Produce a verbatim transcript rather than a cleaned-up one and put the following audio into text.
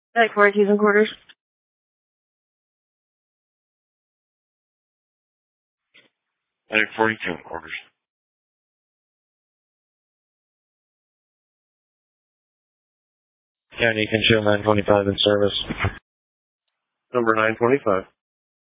Like forty-twos and quarters. Like forty-two and quarters. County Conceal nine twenty-five in service. Number nine twenty-five.